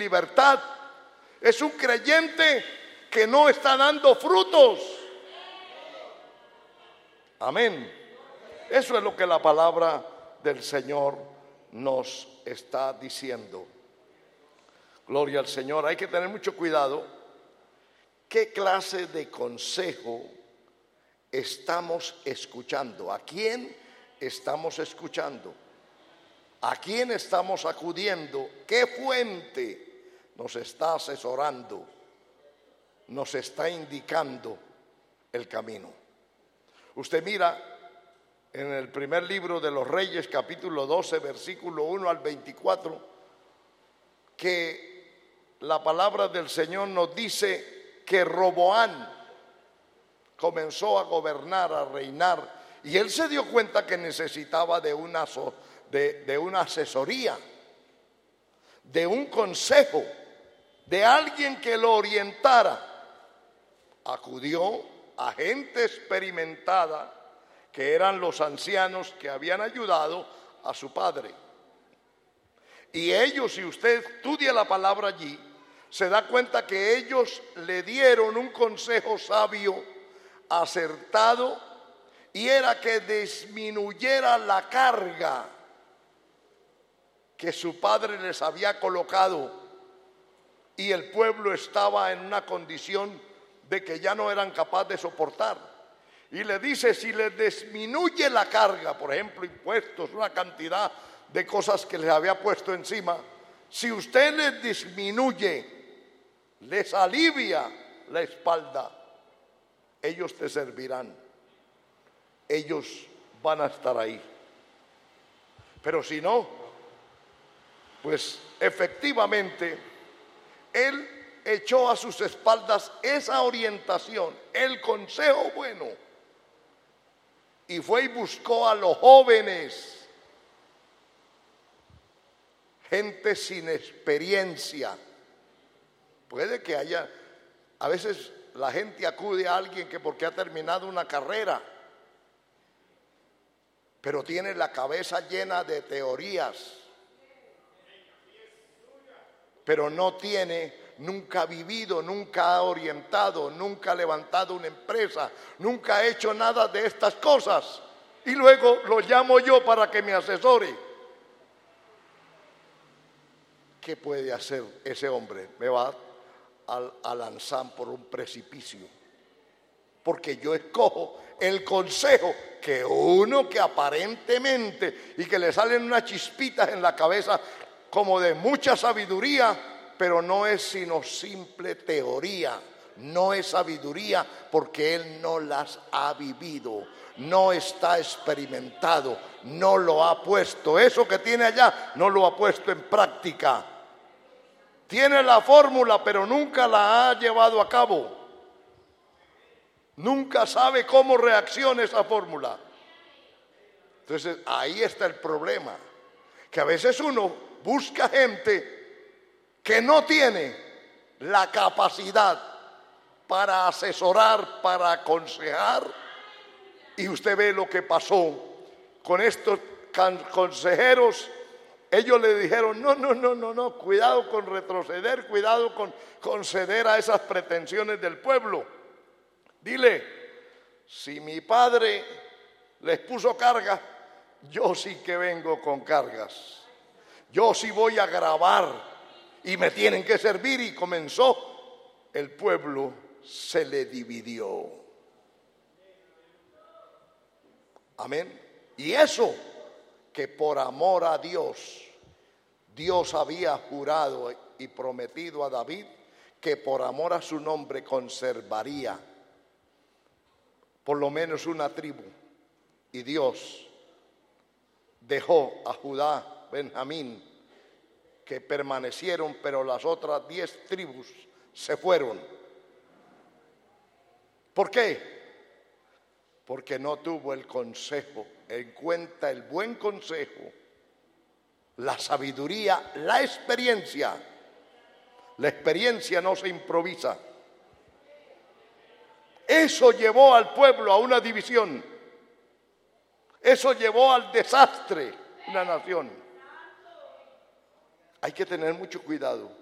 libertad. Es un creyente que no está dando frutos. Amén. Eso es lo que la palabra del Señor nos está diciendo. Gloria al Señor. Hay que tener mucho cuidado. ¿Qué clase de consejo estamos escuchando? ¿A quién estamos escuchando? ¿A quién estamos acudiendo? ¿Qué fuente nos está asesorando? Nos está indicando el camino. Usted mira en el primer libro de los Reyes, capítulo 12, versículo 1 al 24, que la palabra del Señor nos dice que Roboán comenzó a gobernar, a reinar, y él se dio cuenta que necesitaba de una asesoría, de un consejo, de alguien que lo orientara. Acudió a gente experimentada, que eran los ancianos que habían ayudado a su padre. Y ellos, si usted estudia la palabra allí, se da cuenta que ellos le dieron un consejo sabio, acertado, y era que disminuyera la carga que su padre les había colocado, y el pueblo estaba en una condición de que ya no eran capaces de soportar. Y le dice, si les disminuye la carga, por ejemplo, impuestos, una cantidad de cosas que les había puesto encima, si usted les disminuye, les alivia la espalda, ellos te servirán, ellos van a estar ahí. Pero si no, pues efectivamente, él echó a sus espaldas esa orientación, el consejo bueno, y fue y buscó a los jóvenes, gente sin experiencia. Puede que haya, a veces la gente acude a alguien que porque ha terminado una carrera, pero tiene la cabeza llena de teorías, pero no tiene, nunca ha vivido, nunca ha orientado, nunca ha levantado una empresa, nunca ha hecho nada de estas cosas. Y luego lo llamo yo para que me asesore. ¿Qué puede hacer ese hombre? Me va a lanzar por un precipicio, porque yo escojo el consejo que uno que aparentemente y que le salen unas chispitas en la cabeza como de mucha sabiduría, pero no es sino simple teoría, no es sabiduría, porque él no las ha vivido, no está experimentado, no lo ha puesto, eso que tiene allá no lo ha puesto en práctica. Tiene la fórmula, pero nunca la ha llevado a cabo. Nunca sabe cómo reacciona esa fórmula. Entonces ahí está el problema, que a veces uno busca gente que no tiene la capacidad para asesorar, para aconsejar, y usted ve lo que pasó con estos consejeros. Ellos le dijeron, no, cuidado con retroceder, cuidado con ceder a esas pretensiones del pueblo. Dile, si mi padre les puso carga, yo sí que vengo con cargas. Yo sí voy a grabar y me tienen que servir. Y comenzó, el pueblo se le dividió. Amén. Y eso que por amor a Dios, Dios había jurado y prometido a David que por amor a su nombre conservaría por lo menos una tribu. Y Dios dejó a Judá, Benjamín, que permanecieron, pero las otras 10 tribus se fueron. ¿Por qué? Porque no tuvo el consejo, en cuenta el buen consejo, la sabiduría, la experiencia. La experiencia no se improvisa. Eso llevó al pueblo a una división. Eso llevó al desastre de una nación. Hay que tener mucho cuidado.